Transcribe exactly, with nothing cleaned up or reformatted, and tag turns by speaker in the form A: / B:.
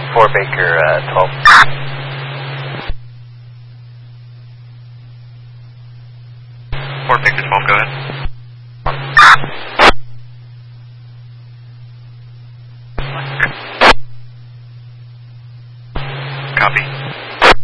A: four Baker, uh, twelve.
B: four Baker twelve, go ahead. Copy.